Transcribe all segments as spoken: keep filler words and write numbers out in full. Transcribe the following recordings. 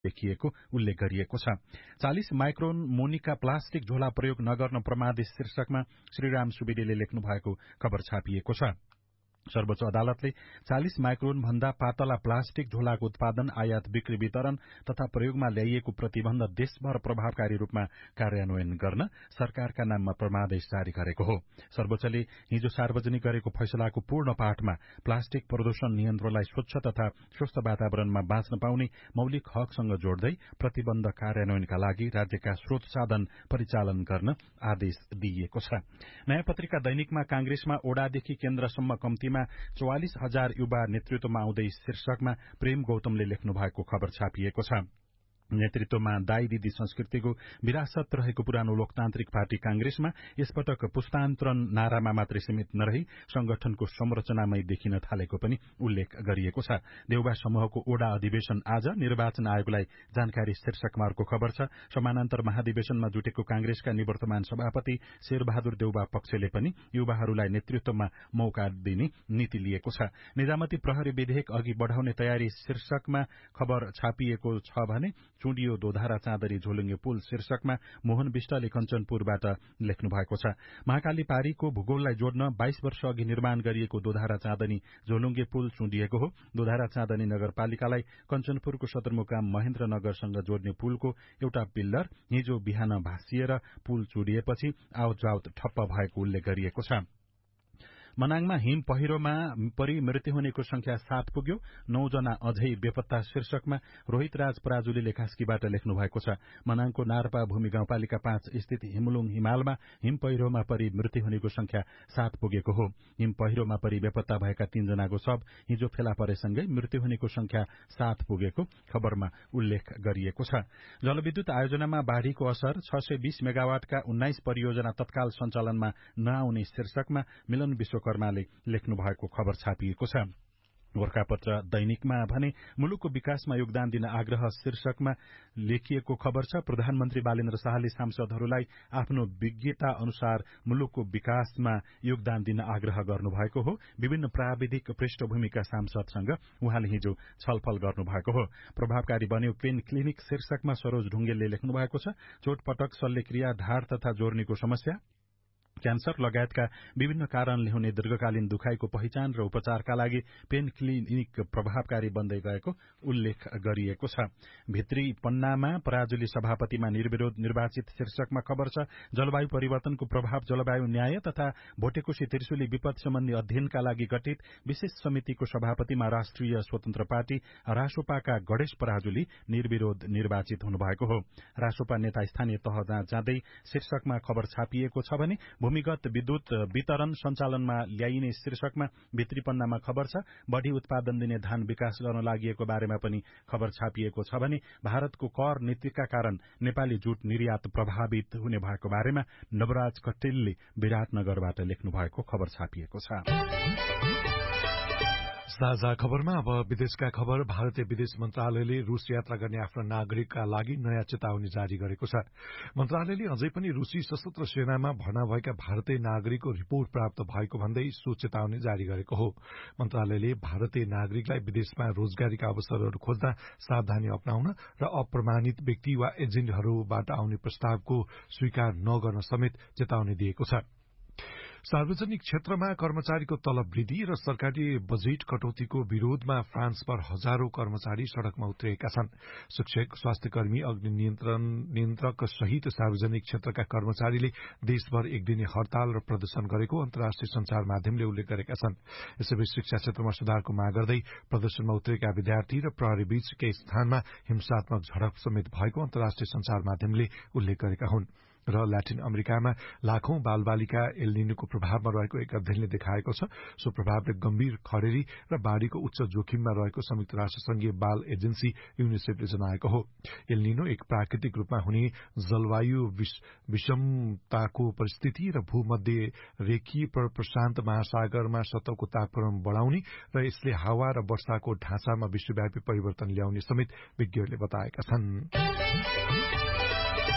देखिएको उल्लेख गरिएको छ। चालिस माइक्रोन मोनिका प्लास्टिक झोला प्रयोग नगर्न प्रमादित शीर्षकमा श्रीराम सुवेदीले लेख्नु भएको खबर छापिएको छ। सर्वोच्च अदालतले चालिस माइक्रोन भन्दा पातला प्लास्टिक झोलाको उत्पादन, आयात, बिक्री, वितरण तथा प्रयोगमा ल्याइएको प्रतिबन्ध देशभर प्रभावकारी रूपमा कार्यान्वयन गर्न सरकारका नाममा प्रमादेश जारी गरेको हो। सर्वोच्चले हिजो सार्वजनिक गरेको फैसलाको पूर्ण पाठमा प्लास्टिक प्रदूषण नियन्त्रणलाई स्वच्छ तथा स्वस्थ वातावरणमा बाँच्न पाउने मौलिक हकसँग जोड्दै प्रतिबन्ध कार्यान्वयनका लागि राज्यका स्रोत साधन परिचालन गर्न आदेश दिइएको छ। नयाँ पत्रिका दैनिकमा कांग्रेसमा ओडादेखि केन्द्रसम्म कम्ती चौवालिस हजार युवा नेतृत्वमा आउँदै शीर्षकमा प्रेम गौतमले लेख्नु भएको खबर छापिएको छ। नेतृत्वमा दाई दिदी संस्कृतिको विरासत रहेको पुरानो लोकतान्त्रिक पार्टी कांग्रेसमा यसपटक पुस्तान्तरण नारामा मात्रै सीमित नरही संगठनको संरचनामै देखिन थालेको पनि उल्लेख गरिएको छ। देउबा समूहको ओडा अधिवेशन आज, निर्वाचन आयोगलाई जानकारी शीर्षकमा अर्को खबर छ। समानान्तर महाधिवेशनमा जुटेको कांग्रेसका निवर्तमान सभापति शेरबहादुर देउबा पक्षले पनि युवाहरूलाई नेतृत्वमा मौका दिने नीति लिएको छ। निजामती प्रहरी विधेयक अघि बढ़ाउने तयारी शीर्षकमा खबर छापिएको छ भने चुडियो दोधारा चाँदरी झोलुङ्गे पुल शीर्षकमा मोहन विष्टले कञ्चनपुरबाट लेख्नु भएको छ। महाकाली पारीको भूगोललाई जोड्न बाइस वर्ष अघि निर्माण गरिएको दोधारा चाँदनी झोलुङ्गे पुल चुडिएको हो। दोधारा चाँदनी नगरपालिकालाई कञ्चनपुरको सदरमुकाम महेन्द्रनगरसँग जोड्ने पुलको एउटा पिल्लर हिजो बिहान भाँसिएर पुल चुडिएपछि आवतजावत ठप्प भएको उल्लेख गरिएको छ। मनाङमा हिम पहिरोमा परि मृत्यु हुनेको संख्या सात पुग्यो, नौजना अझै बेपत्ता शीर्षकमा रोहित राज पराजुलीले कास्कीबाट लेख्नु भएको छ। मनाङको नारपा भूमि गाउँपालिका पाँच स्थित हिमलुङ हिमालमा हिम पहिरोमा परि मृत्यु हुनेको संख्या सात पुगेको हो। हिम पहिरोमा परि बेपत्ता भएका तीनजनाको शव हिजो फेला परेसँगै मृत्यु हुनेको संख्या सात पुगेको खबरमा उल्लेख गरिएको छ। जलविद्युत आयोजनामा बाढ़ीको असर, छ सय बीस मेगावाटका उन्नाइस परियोजना तत्काल सञ्चालनमा नआउने शीर्षकमा मिलन विश्वकर्माले लेख्नु भएको खबर छापिएको छ। गोर्खापत्र दैनिकमा भने मुलुकको विकासमा योगदान दिन आग्रह शीर्षकमा लेखिएको खबर छ। प्रधानमन्त्री बालेन्द्र शाहले सांसदहरूलाई आफ्नो विज्ञता अनुसार मुलुकको विकासमा योगदान दिन आग्रह गर्नुभएको हो। विभिन्न प्राविधिक पृष्ठभूमिका सांसदसँग उहाँले हिजो छलफल गर्नुभएको हो। प्रभावकारी बन्यो पेन क्लिनिक शीर्षकमा सरोज ढुङ्गेलले लेख्नु भएको छ। चोटपटक, शल्यक्रिया, ढाड तथा जोर्नीको समस्या, क्यान्सर लगायतका विभिन्न कारणले हुने दीर्घकालीन दुखाइको पहिचान र उपचारका लागि पेन क्लिनिक प्रभावकारी बन्दै गएको उल्लेख गरिएको छ। भित्री पन्नामा पराजुली सभापतिमा निर्विरोध निर्वाचित शीर्षकमा खबर छ। जलवायु परिवर्तनको प्रभाव, जलवायु न्याय तथा भोटेकोशी त्रिशुली विपद सम्बन्धी अध्ययनका लागि गठित विशेष समितिको सभापतिमा राष्ट्रिय स्वतन्त्र पार्टी रासोपाका गणेश पराजुली निर्विरोध निर्वाचित हुनुभएको हो। रासोपा नेता स्थानीय तह जाँदै शीर्षकमा खबर छापिएको छ भने भूमिगत विद्युत वितरण सञ्चालनमा ल्याइने शीर्षकमा भित्री पन्नामा खबर छ। बढ़ी उत्पादन दिने धान विकास गर्न लागि बारेमा पनि खबर छापिएको छ भने भारतको कर नीतिका कारण नेपाली जुट निर्यात प्रभावित हुने भएको बारेमा नवराज कटेलले विराटनगरबाट लेख्नु भएको खबर छापिएको छ। साझा खबरमा अब विदेशका खबर। भारतीय विदेश मन्त्रालयले रूस यात्रा गर्ने आफ्ना नागरिकका लागि नयाँ चेतावनी जारी गरेको छ। मन्त्रालयले अझै पनि रूसी सशस्त्र सेनामा भर्ना भएका भारतीय नागरिकको रिपोर्ट प्राप्त भएको भन्दै सो चेतावनी जारी गरेको हो। मन्त्रालयले भारतीय नागरिकलाई विदेशमा रोजगारीका अवसरहरू खोज्दा सावधानी अपनाउन र अप्रमाणित व्यक्ति वा एजेन्टहरूबाट आउने प्रस्तावको स्वीकार नगर्न समेत चेतावनी दिएको छ। सार्वजनिक क्षेत्रमा कर्मचारीको तलब वृद्धि र सरकारी बजेट कटौतीको विरोधमा फ्रान्सभर हजारौं कर्मचारी सड़कमा उत्रिएका छन्। शिक्षक, स्वास्थ्य कर्मी, अग्नि नियन्त्रण नियन्त्रक सहित सार्वजनिक क्षेत्रका कर्मचारीले देशभर एक दिने हड़ताल र प्रदर्शन गरेको अन्तर्राष्ट्रिय संचार माध्यमले उल्लेख गरेका छन्। यसैबीच शिक्षा क्षेत्रमा सुधारको माग गर्दै प्रदर्शनमा उत्रिएका विद्यार्थी र प्रहरी बीच केही स्थानमा हिंसात्मक झडप समेत भएको अन्तर्राष्ट्रिय संचार माध्यमले उल्लेख गरेका हुन्। र ल्याटिन अमेरिकामा लाखौं बालबालिका एलनिनोको प्रभावमा रहेको एक अध्ययनले देखाएको छ। सो प्रभावले गम्भीर खडेरी र बाढ़ीको उच्च जोखिममा रहेको संयुक्त राष्ट्र संघीय बाल एजेन्सी युनिसेफले जनाएको हो। एलनिनो एक प्राकृतिक रूपमा हुने जलवायु विषमताको परिस्थिति र भूमध्य रेखीय प्रशान्त महासागरमा सतहको तापक्रम बढ़ाउने र यसले हावा र वर्षाको ढाँचामा विश्वव्यापी परिवर्तन ल्याउने समेत विज्ञहरूले बताएका छन्।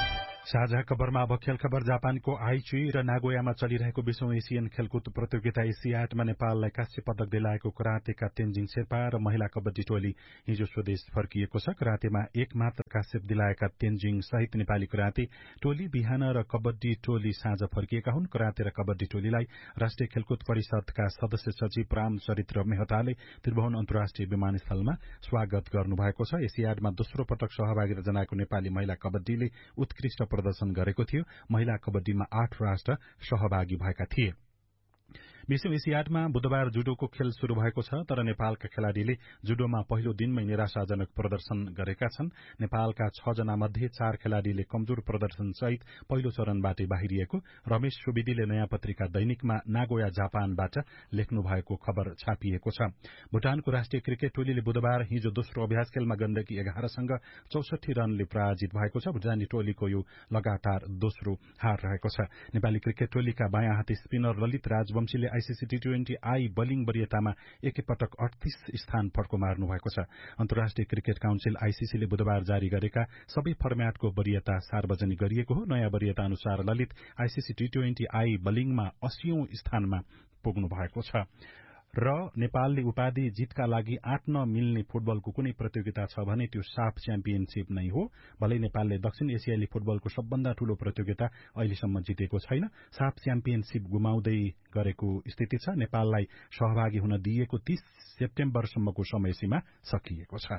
साझा खबरमा अब खेल खबर। जापानको आइची र नागोयामा चलिरहेको विश्व एसियन खेलकुद प्रतियोगिता एसियाडमा नेपाललाई कांस्य पदक दिलाएको करातेका तेन्जिङ शेर्पा र महिला कबड्डी टोली हिजो स्वदेश फर्किएको छ। करातेमा एक मात्र कांस्य दिलाएका तेन्जिङ सहित नेपाली कराते टोली बिहान र कबड्डी टोली साँझ फर्किएका हुन्। कराते र कबड्डी टोलीलाई राष्ट्रिय खेलकुद परिषदका सदस्य सचिव राम चरित्र मेहताले त्रिभुवन अन्तर्राष्ट्रिय विमानस्थलमा स्वागत गर्नुभएको छ। एसियाडमा दोस्रो पटक सहभागिता जनाएको नेपाली महिला कबड्डीले उत्कृष्ट प्रदर्शन गरेको थियो। महिला कबड्डीमा आठ राष्ट्र सहभागी भएका थिए। विश्व एसियाडमा बुधबार जुडोको खेल शुरू भएको छ, तर नेपालका खेलाड़ीले जुडोमा पहिलो दिनमै निराशाजनक प्रदर्शन गरेका छन्। नेपालका छ जना मध्ये चार खेलाड़ीले कमजोर प्रदर्शन सहित पहिलो चरणबाटै बाहिरिएको रमेश सुवेदीले नयाँ पत्रिका दैनिकमा नागोया जापानबाट लेख्नु भएको खबर छापिएको छ। भूटानको राष्ट्रिय क्रिकेट टोलीले बुधबार हिजो दोस्रो अभ्यास खेलमा गण्डकी एघारसँग चौसठी रनले पराजित भएको छ। भूटानी टोलीको यो लगातार दोस्रो हार रहेको छ। नेपाली क्रिकेट टोलीका बायाँ हाती spinner Lalit राजवंशीले ICC T twenty I bowling वरियतामा एकैपटक अडतीस स्थान फड्को मार्नु भएको छ। अन्तर्राष्ट्रिय क्रिकेट काउन्सिल आईसीसीले बुधबार जारी गरेका सबै फर्म्याटको वरियता सार्वजनिक गरिएको हो। नयाँ वरियता अनुसार ललित आईसीसी टी ट्वेन्टी आई बलिङमा अस्सीऔं स्थानमा पुग्नु भएको छ। र नेपालले उपाधि जितका लागि आँट्न मिल्ने फुटबलको कुनै प्रतियोगिता छ भने त्यो साफ च्याम्पियनशीप नै हो। भलै नेपालले दक्षिण एसियाली फुटबलको सबभन्दा ठूलो प्रतियोगिता अहिलेसम्म जितेको छैन। साफ च्याम्पियनशीप गुमाउँदै गरेको स्थिति छ। नेपाललाई सहभागी हुन दिइएको तीस सेप्टेम्बरसम्मको समय सीमा सकिएको छ।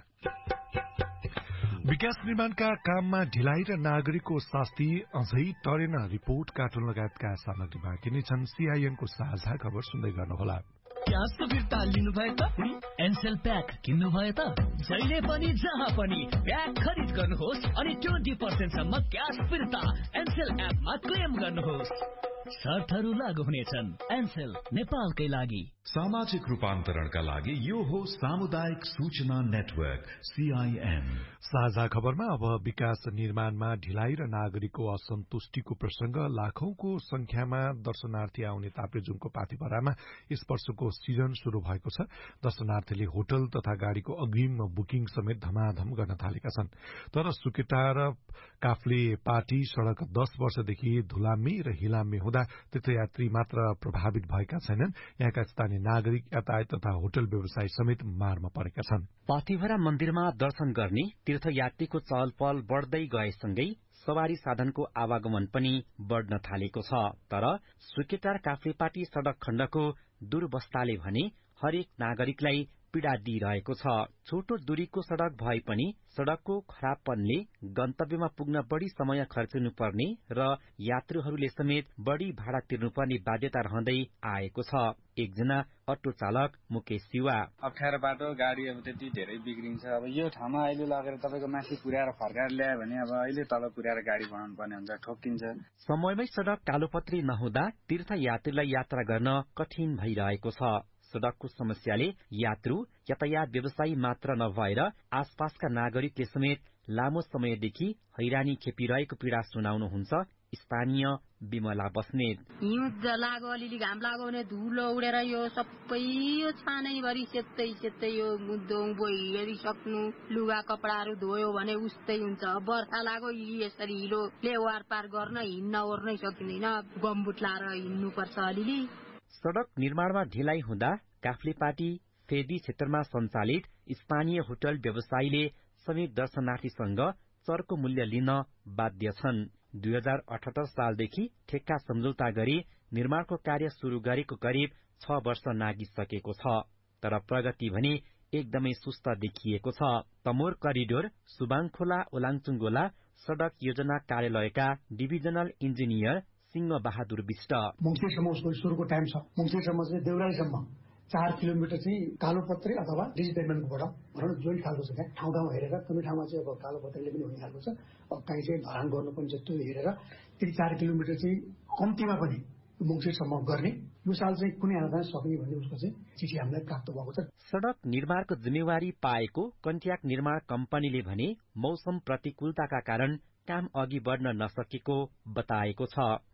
विकास निर्माणका काममा ढिलाइ र नागरिकको शास्ति अझै टरेन। रिपोर्ट कार्टुन लगायतका सामग्री बाँकी नै छन्। सीआईएनको साझा खबर सुन्दै गर्नुहोला। क्यासको फिर्ता लिनुभयो त एनसेल प्याक किन्नुभयो त जहिले पनि जहाँ पनि प्याक खरिद गर्नुहोस् अनि ट्वेन्टी पर्सेन्टसम्म क्यास फिर्ता एनसेल एपमा क्लेम गर्नुहोस्। शर्तहरू लागू हुनेछन्। एनसेल नेपालकै लागि। सामाजिक रूपान्तरणका लागि यो हो सामुदायिक सूचना नेटवर्क सीआईएन। साझा खबरमा अब विकास निर्माणमा ढिलाइ र नागरिकको असन्तुष्टिको प्रसंग। लाखौंको संख्यामा दर्शनार्थी आउने ताप्लेजुङको पाथिभरामा यस वर्षको सिजन शुरू भएको छ। दर्शनार्थीले होटल तथा गाड़ीको अग्रिम बुकिङ समेत धमाधम गर्न थालेका छन्। तर सुकेटा र काफ्ले पाटी सड़क दश वर्षदेखि धुलाम्मी र हिलाम्मी हुँदा तीर्थयात्री मात्र प्रभावित भएका छैनन्। यहाँका स्थानीय नागरिक, यातायात तथा होटल व्यवसाय समेत मारमा परेका छन्। पाथिभरा मन्दिरमा दर्शन गर्ने तीर्थयात्रीको चहल पहल बढ़दै गएसँगै सवारी साधनको आवागमन पनि बढ़न थालेको छ। तर सुकेटार काफ्लेपाटी सड़क खण्डको दुर्वस्थाले भने हरेक नागरिकलाई पीड़ा दिइरहेको छ। छोटो दूरीको सड़क भए पनि सड़कको खराबपनले गन्तव्यमा पुग्न बढ़ी समय खर्चिनु पर्ने र यात्रुहरूले समेत बढ़ी भाडा तिर्नुपर्ने बाध्यता रहँदै आएको छ। एकजना अटो चालक मुकेश शिवा अप्ठ्यारो बाटो, गाडी अब त्यति धेरै बिग्रिन्छ। अब यो ठाउँमा अहिले लगेर तपाईको माथि पुर्याएर फर्काएर ल्यायो भने अब अहिले तल पुर्याएर गाडी बनाउनु पर्ने हुन्छ, ठोक्किन्छ। समयमै सड़क कालोपत्री नहुँदा तीर्थयात्रीलाई यात्रा गर्न कठिन भइरहेको छ। सड़कको समस्याले यात्रु, यातायात व्यवसायी मात्र नभएर आसपासका नागरिकले समेत लामो समयदेखि हैरानी खेपिरहेको पीड़ा सुनाउनुहुन्छ स्थानीय विमला बस्नेत। हिउँ लाग्यो, अलिअलि घाम लाग्यो भने धुलो उडेर यो सबै यो छानैभरि सेतै सेतै यो मुद्दोङ बोइहेरी सक्नु, लुगा कपडाहरू धोयो भने उस्तै हुन्छ। बर्खा लाग्यो यसरी हिलोले वारपार गर्न हिँड्न ओर्नै सकिँदैन, गम्बुट लाएर हिँड्नुपर्छ अलिअलि। सड़क निर्माणमा ढिलाइ हुँदा काफ्लेपाटी फेदी क्षेत्रमा सञ्चालित स्थानीय होटल व्यवसायीले समेत दर्शनार्थीसँग चर्को मूल्य लिन बाध्य छन्। दुई हजार अठहत्तर सालदेखि ठेक्का सम्झौता गरी निर्माणको कार्य शुरू गरेको करिब छ वर्ष नागिसकेको छ। तर प्रगति भने एकदमै सुस्त देखिएको छ। तमोर करिडोर सुबाङखोला ओलाङचुङगोला सड़क योजना कार्यालयका डिभिजनल इन्जिनियर सिंह बहादुर विष्ट मङ्सिरसम्म उसको सुरुको टाइम छ। मङ्सिरसम्म चाहिँ देउरालीसम्म चार किलोमिटर चाहिँ कालोपत्रे अथवा डिजिपेमेन्टकोबाट भनौँ जोइन्ट खालको छ। त्यहाँ ठाउँ ठाउँ हेरेर कुनै ठाउँमा चाहिँ अब कालोपत्रेले पनि हुने खालको छ, अब कहीँ चाहिँ धरान गर्नुपर्ने छ, त्यो हेरेर तिन चार किलोमिटर चाहिँ कम्तीमा पनि मङ्सिरसम्म गर्ने यो साल चाहिँ कुनै आधारमा सक्ने भन्ने उसको चाहिँ चिठी हामीलाई प्राप्त भएको छ। सड़क निर्माणको जिम्मेवारी पाएको कन्ट्र्याक्ट निर्माण कम्पनीले भने मौसम प्रतिकूलताका कारण काम अघि बढ्न नसकेको बताएको छ।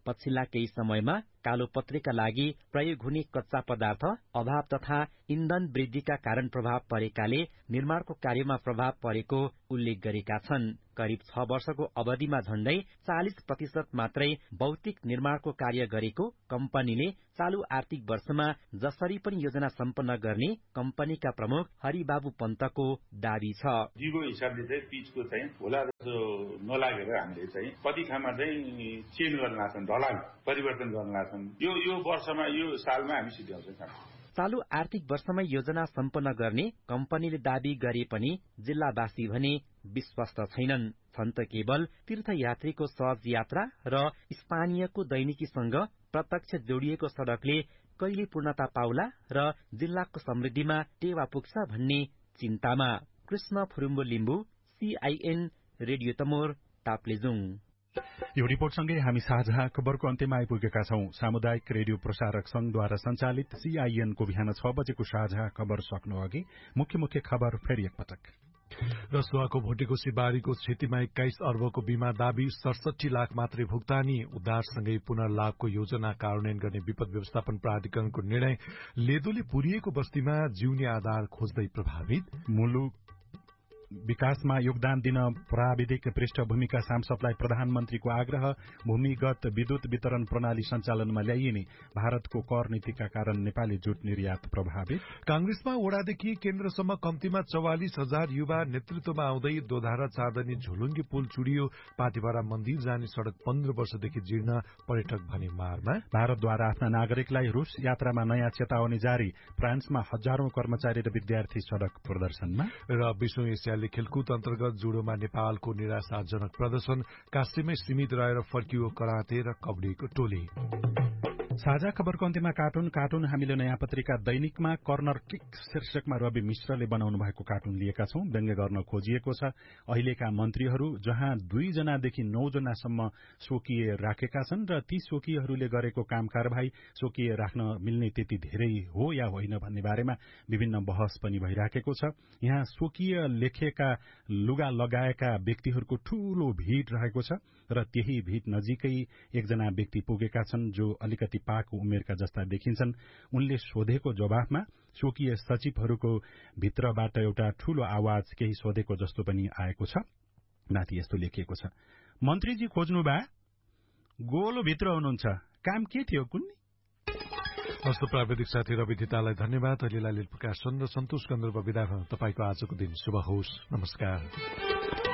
पछिल्ला केही समयमा कालोपत्रेका लागि प्रयोग हुने कच्चा पदार्थ अभाव तथा इन्धन वृद्धिका कारण प्रभाव परेकाले निर्माणको कार्यमा प्रभाव परेको उल्लेख गरेका छन्। करिब छ वर्षको अवधिमा झण्डै चालिस प्रतिशत मात्रै भौतिक निर्माणको कार्य गरेको कम्पनीले चालू आर्थिक वर्षमा जसरी पनि योजना सम्पन्न गर्ने कम्पनीका प्रमुख हरिबाबु पन्तको दावी छ। जीवो हिसाबले चाहिँ पिचको चाहिँ होला जस्तो नलागेर हामीले चाहिँ कति ठाउँमा चाहिँ चेन्ज गर्न लाग्छन्, ढलान परिवर्तन गर्न लाग्छन्। यो यो वर्षमा यो सालमा हामी सिध्याउँछौँ। चालू आर्थिक वर्षमै योजना सम्पन्न गर्ने कम्पनीले दावी गरे पनि जिल्लावासी भने विश्वस्त छैनन्। छन् त केवल तीर्थयात्रीको सहज यात्रा र स्थानीयको दैनिकीसँग प्रत्यक्ष जोडिएको सड़कले कहिले पूर्णता पाउला र जिल्लाको समृद्धिमा टेवा पुग्छ भन्ने चिन्तामा। Krishna Phurumbo Limbu, CIN radio Tamor, Taplejung. यो रिपोर्टसँगै हामी साझा खबरको अन्त्यमा आइपुगेका छौं। सामुदायिक रेडियो प्रसारक संघद्वारा संचालित सीआईएनको बिहान छ बजेको साझा खबर सक्नु अघि मुख्य मुख्य खबर फेरि एकपटक। रसुवाको भोटेकोशी बारीको क्षतिमा एक्काइस अर्बको बीमा दावी, सडसठी लाख मात्रै भुक्तानी। उद्धारसँगै पुनर्लाभको योजना कार्यान्वयन गर्ने विपद व्यवस्थापन प्राधिकरणको निर्णय। लेदोले पुरिएको बस्तीमा जिउने आधार खोज्दै प्रभावित। मुलुक विकासमा योगदान दिन प्राविधिक पृष्ठभूमिका सांसदलाई प्रधानमन्त्रीको आग्रह। भूमिगत विद्युत वितरण प्रणाली सञ्चालनमा ल्याइने भारतको कर नीतिका कारण नेपाली जुट निर्यात प्रभावित। कांग्रेसमा वडादेखि केन्द्रसम्म कम्तीमा चौवालिस हजार युवा नेतृत्वमा आउँदै दोधारा चाँदनी झोलुङ्गे पुल चुडियो। पाटिभरा मन्दिर जाने सड़क पन्ध्र वर्षदेखि जीर्ण, पर्यटक भने मारमा। भारतद्वारा आफ्ना नागरिकलाई रूस यात्रामा नयाँ चेतावनी जारी। फ्रान्समा हजारौं कर्मचारी र विद्यार्थी सड़क प्रदर्शनमा। र विश्व एसिया खेलकुद अन्तर्गत जुडोमा नेपालको निराशाजनक प्रदर्शन। कास्कीमै सीमित रहेर फर्कियो कराते र कबड्डीको टोली। साझा खबरको अन्त्यमा कार्टुन कार्टुन हामीले नयाँ पत्रिका दैनिकमा कर्नर किक शीर्षकमा रवि मिश्रले बनाउनु भएको कार्टुन लिएका छौं। व्यङ्ग्य गर्न खोजिएको छ अहिलेका मन्त्रीहरू जहाँ दुईजनादेखि नौजनासम्म स्वकीय राखेका छन् र ती स्वकीयहरूले गरेको काम कारबाही स्वकीय राख्न मिल्ने त्यति धेरै हो या होइन भन्ने बारेमा विभिन्न बहस पनि भइराखेको छ। यहाँ स्वकीय लेखेका लुगा लगाएका व्यक्तिहरूको ठूलो भीड़ रहेको छ र त्यही भीड़ नजिकै एकजना व्यक्ति पुगेका छन् जो अलिकति पाको उमेरका जस्ता देखिन्छन्। उनले सोधेको जवाफमा स्वकीय सचिवहरूको भित्रबाट एउटा ठूलो आवाज केही सोधेको जस्तो पनि आएको छ। माथि यस्तो लेखिएको छ, मन्त्रीजी खोज्नु भा, गोलो भित्र हुनुहुन्छ, काम के थियो कुन्नी? हस्त प्राविधिक साथी रवि धितालाई धन्यवाद। अहिलेलाई प्रकाशन र सन्तोष गन्धर्व विदा भएँ। तपाईको आजको दिन शुभ होस्। नमस्कार।